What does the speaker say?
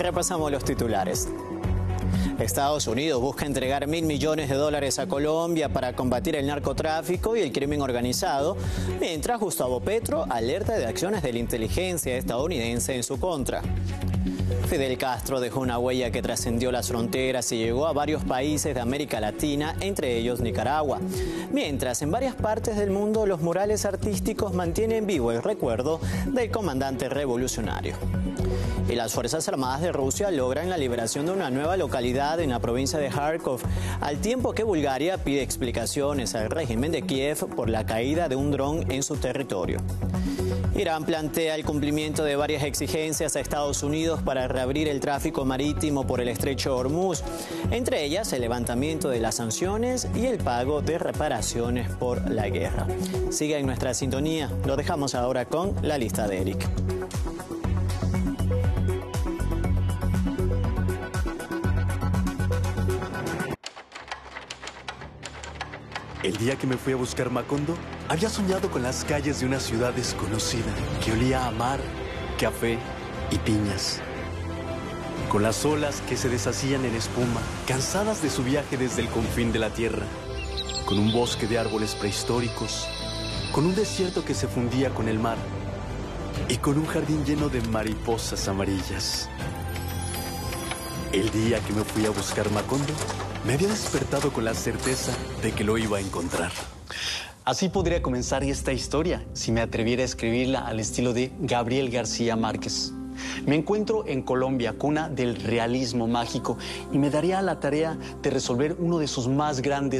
Repasamos los titulares. Estados Unidos busca entregar $1.000 millones a Colombia para combatir el narcotráfico y el crimen organizado, mientras Gustavo Petro alerta de acciones de la inteligencia estadounidense en su contra. Fidel Castro dejó una huella que trascendió las fronteras y llegó a varios países de América Latina, entre ellos Nicaragua. Mientras en varias partes del mundo los murales artísticos mantienen vivo el recuerdo del comandante revolucionario. Y las Fuerzas Armadas de Rusia logran la liberación de una nueva localidad en la provincia de Kharkov, al tiempo que Bulgaria pide explicaciones al régimen de Kiev por la caída de un dron en su territorio. Irán plantea el cumplimiento de varias exigencias a Estados Unidos para reabrir el tráfico marítimo por el estrecho Hormuz, entre ellas el levantamiento de las sanciones y el pago de reparaciones por la guerra. Siga en nuestra sintonía, lo dejamos ahora con la lista de Eric. El día que me fui a buscar Macondo, había soñado con las calles de una ciudad desconocida que olía a mar, café y piñas. Con las olas que se deshacían en espuma, cansadas de su viaje desde el confín de la tierra. Con un bosque de árboles prehistóricos, con un desierto que se fundía con el mar y con un jardín lleno de mariposas amarillas. El día que me fui a buscar Macondo, me había despertado con la certeza de que lo iba a encontrar. Así podría comenzar esta historia si me atreviera a escribirla al estilo de Gabriel García Márquez. Me encuentro en Colombia, cuna del realismo mágico, y me daría la tarea de resolver uno de sus más grandes